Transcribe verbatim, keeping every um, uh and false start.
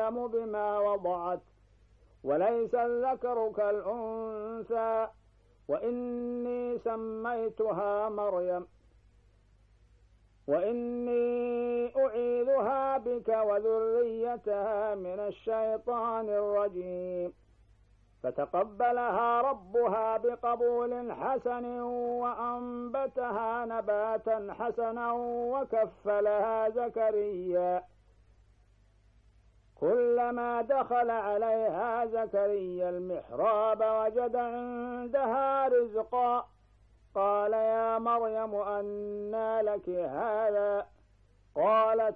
أعلم بما وضعت وليس الذكر كالأنثى وإني سميتها مريم وإني أعيذها بك وذريتها من الشيطان الرجيم فتقبلها ربها بقبول حسن وأنبتها نباتا حسنا وكفلها زكريا كلما دخل عليها زكريا المحراب وجد عندها رزقا قال يا مريم أنى لك هذا قالت